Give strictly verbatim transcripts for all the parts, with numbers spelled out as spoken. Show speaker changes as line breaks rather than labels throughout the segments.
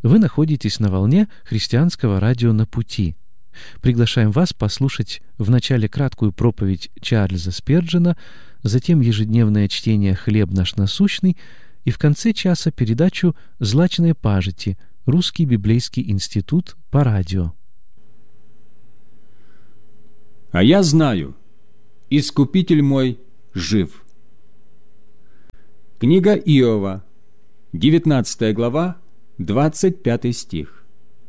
Вы находитесь на волне христианского радио «На пути». Приглашаем вас послушать вначале краткую проповедь Чарльза Спирджена, затем ежедневное чтение «Хлеб наш насущный» и в конце часа передачу «Злачные пажити. Русский библейский институт» по радио.
«А я знаю, Искупитель мой жив». Книга Иова, девятнадцатая глава, двадцать пятый стих.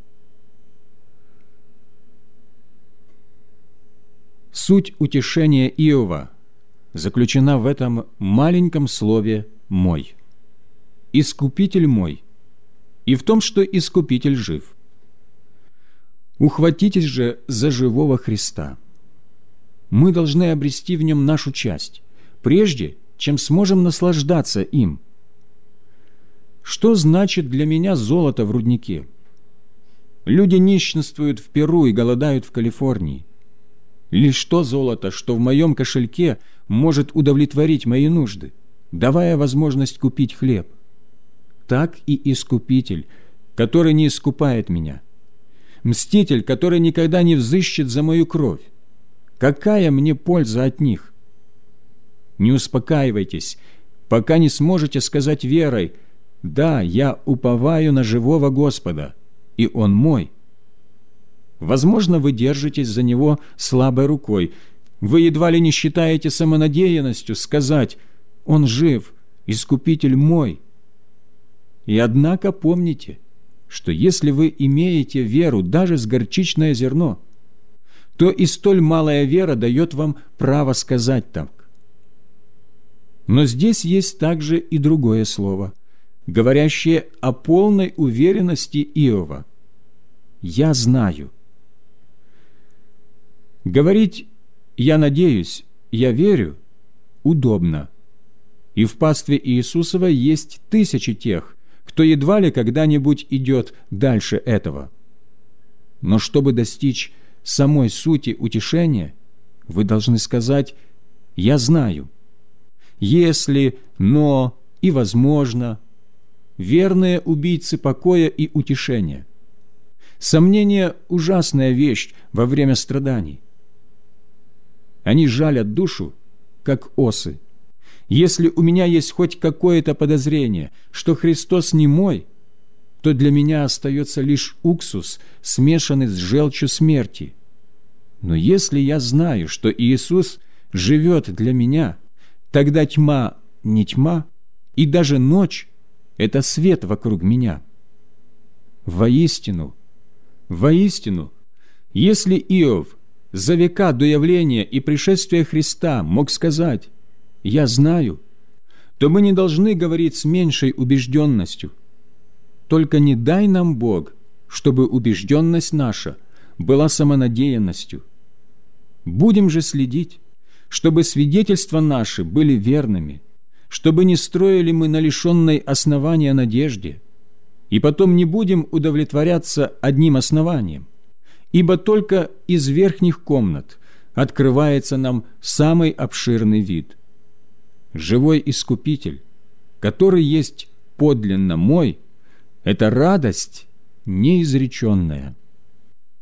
Суть утешения Иова заключена в этом маленьком слове «мой». «Искупитель мой» и в том, что Искупитель жив. Ухватитесь же за живого Христа. Мы должны обрести в Нем нашу часть, прежде чем сможем наслаждаться им. Что значит для меня золото в руднике? Люди нищенствуют в Перу и голодают в Калифорнии. Лишь то золото, что в моем кошельке может удовлетворить мои нужды, давая возможность купить хлеб. Так и Искупитель, который не искупает меня. Мститель, который никогда не взыщет за мою кровь. Какая мне польза от них? Не успокаивайтесь, пока не сможете сказать верой: «Да, я уповаю на живого Господа, и Он мой». Возможно, вы держитесь за Него слабой рукой. Вы едва ли не считаете самонадеянностью сказать: «Он жив, Искупитель мой». И однако помните, что если вы имеете веру даже с горчичное зерно, то и столь малая вера дает вам право сказать так. Но здесь есть также и другое слово, говорящее о полной уверенности Иова. «Я знаю». Говорить «я надеюсь», «я верю» удобно. И в пастве Иисусова есть тысячи тех, кто едва ли когда-нибудь идет дальше этого. Но чтобы достичь самой сути утешения, вы должны сказать «я знаю». Если, но и возможно, верные убийцы покоя и утешения. Сомнение – ужасная вещь во время страданий. Они жалят душу, как осы. Если у меня есть хоть какое-то подозрение, что Христос не мой, то для меня остается лишь уксус, смешанный с желчью смерти. Но если я знаю, что Иисус живет для меня, тогда тьма не тьма, и даже ночь – это свет вокруг меня. Воистину, воистину, если Иов за века до явления и пришествия Христа мог сказать «я знаю», то мы не должны говорить с меньшей убежденностью. Только не дай нам, Бог, чтобы убежденность наша была самонадеянностью. Будем же следить, чтобы свидетельства наши были верными, чтобы не строили мы на лишенной основания надежде, и потом не будем удовлетворяться одним основанием, ибо только из верхних комнат открывается нам самый обширный вид. Живой Искупитель, который есть подлинно мой, это радость неизреченная.